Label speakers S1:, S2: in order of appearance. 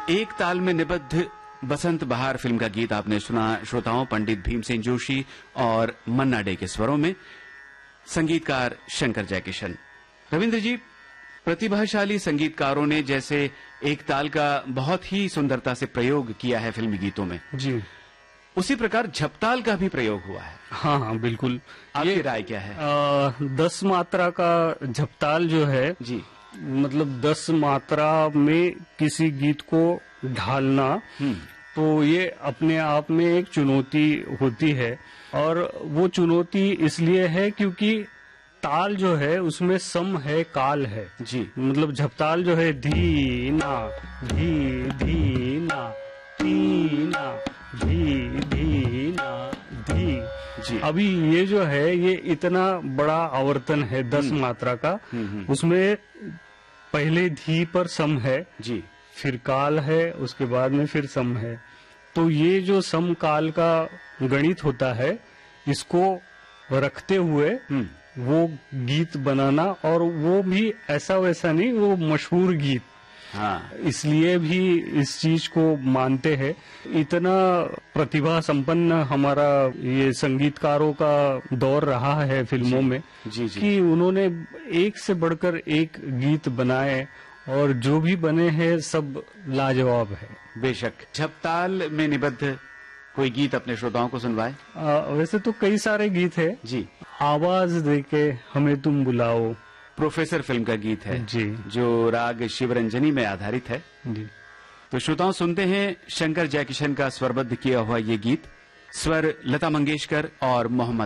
S1: एक ताल में निबद्ध बसंत बहार फिल्म का गीत आपने सुना श्रोताओं, पंडित भीमसेन जोशी और मन्ना डे के स्वरों में, संगीतकार शंकर जयकिशन। रविंद्र जी, प्रतिभाशाली संगीतकारों ने जैसे एक ताल का बहुत ही सुंदरता से प्रयोग किया है फिल्मी गीतों में
S2: जी,
S1: उसी प्रकार झपताल का भी प्रयोग हुआ है।
S2: हाँ हाँ बिल्कुल।
S1: आपकी राय क्या है?
S2: 10 मात्रा का झपताल जो है
S1: जी,
S2: मतलब 10 मात्रा में किसी गीत को ढालना, तो ये अपने आप में एक चुनौती होती है। और वो चुनौती इसलिए है क्योंकि ताल जो है उसमें सम है, काल है
S1: जी।
S2: मतलब झपताल जो है धी ना धी धी ना धी ना धी धी ना धी
S1: जी।
S2: अभी ये जो है ये इतना बड़ा आवर्तन है 10 मात्रा का, उसमें पहले धी पर सम है
S1: जी,
S2: फिर काल है, उसके बाद में फिर सम है। तो ये जो सम काल का गणित होता है, इसको रखते हुए वो गीत बनाना, और वो भी ऐसा वैसा नहीं, वो मशहूर गीत।
S1: हाँ,
S2: इसलिए भी इस चीज को मानते हैं। इतना प्रतिभा संपन्न हमारा ये संगीतकारों का दौर रहा है फिल्मों में
S1: जी, जी।
S2: कि उन्होंने एक से बढ़कर एक गीत बनाए, और जो भी बने हैं सब लाजवाब है।
S1: बेशक। झपताल में निबद्ध कोई गीत अपने श्रोताओं को सुनवाए।
S2: वैसे तो कई सारे गीत है
S1: जी।
S2: आवाज देके हमें तुम बुलाओ,
S1: प्रोफेसर फिल्म का गीत है
S2: जी,
S1: जो राग शिवरंजनी में आधारित है।
S2: जी।
S1: तो श्रोताओं, सुनते हैं शंकर जयकिशन का स्वरबद्ध किया हुआ ये गीत, स्वर लता मंगेशकर और मोहम्मद